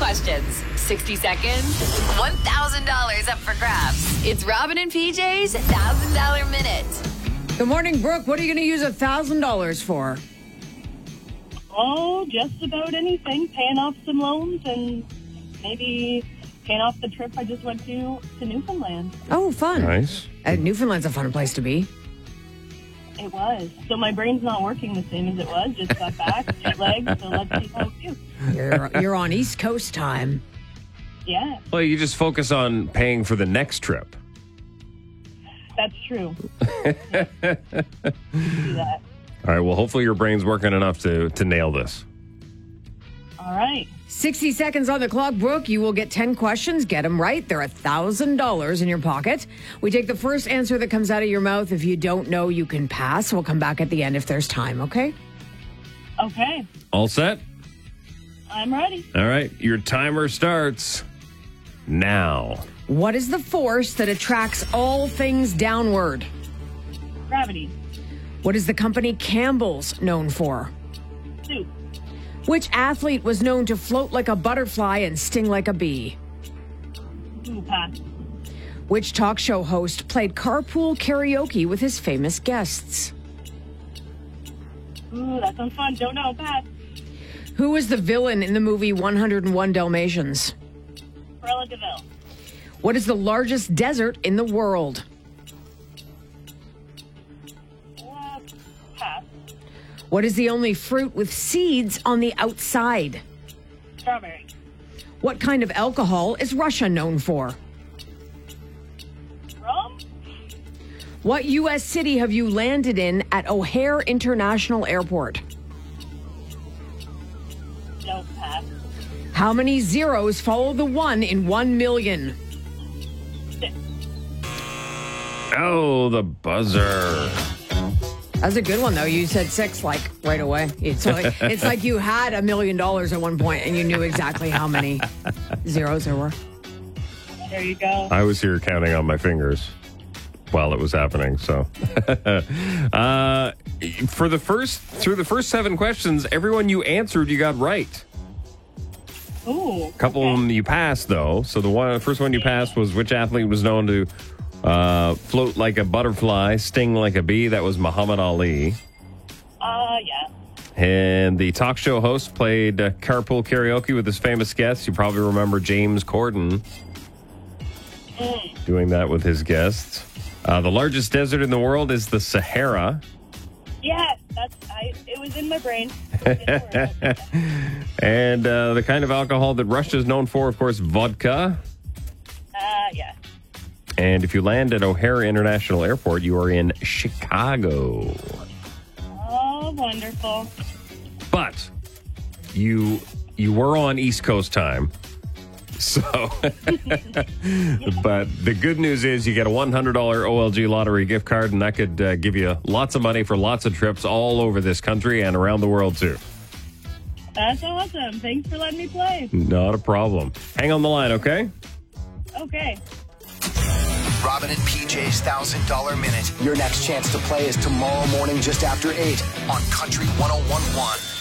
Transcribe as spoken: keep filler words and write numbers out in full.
questions, sixty seconds, one thousand dollars up for grabs. It's Robin and P J's one thousand dollars Minute. Good morning, Brooke. What are you going to use one thousand dollars for? Oh, just about anything. Paying off some loans and maybe paying off the trip I just went to to Newfoundland. Oh, fun. Nice. Uh, Newfoundland's a fun place to be. It was. So my brain's not working the same as it was. Just got back, jet lag, so let's see how it feels. You're, you're on East Coast time. Yeah, Well, you just focus on paying for the next trip. that's true. Do that. All right. Well, hopefully your brain's working enough to, to nail this. All right. sixty seconds on the clock, Brooke. You will get ten questions. Get them right. They're one thousand dollars in your pocket. We take the first answer that comes out of your mouth. If you don't know, you can pass. We'll come back at the end if there's time, okay? Okay. All set? I'm ready. All right. Your timer starts now. What is the force that attracts all things downward? Gravity. What is the company Campbell's known for? Soup. Which athlete was known to float like a butterfly and sting like a bee? Ooh, pass. Which talk show host played carpool karaoke with his famous guests? Ooh, that sounds fun. Don't know. Pass. Who was the villain in the movie one oh one Dalmatians? Cruella de Vil. What is the largest desert in the world? Uh, pass. What is the only fruit with seeds on the outside? Strawberry. What kind of alcohol is Russia known for? Rum. What U S city have you landed in at O'Hare International Airport? No, pass. How many zeros follow the one in one million? Six. Oh, the buzzer. That's a good one, though. You said six, like, right away. It's like, it's like you had a million dollars at one point and you knew exactly how many zeros there were. There you go. I was here counting on my fingers while it was happening. So, uh, for the first, through the first seven questions, everyone you answered, you got right. Ooh. A couple okay. of them you passed, though. So the one, the first one you passed was which athlete was known to uh, float like a butterfly, sting like a bee? That was Muhammad Ali. Uh, yeah. And the talk show host played uh, carpool karaoke with his famous guests. You probably remember James Corden Mm. doing that with his guests. Uh, the largest desert in the world is the Sahara. Yes, that's. I. It was in my brain. Didn't work. And uh, the kind of alcohol that Russia is known for, of course, vodka. Uh, yeah. And if you land at O'Hare International Airport, you are in Chicago. Oh, wonderful. But you you were on East Coast time. So, but the good news is you get a one hundred dollars O L G lottery gift card, and that could uh, give you lots of money for lots of trips all over this country and around the world, too. That's awesome. Thanks for letting me play. Not a problem. Hang on the line, okay? Okay. Robin and P J's one thousand dollars Minute. Your next chance to play is tomorrow morning just after eight on Country one oh one point one.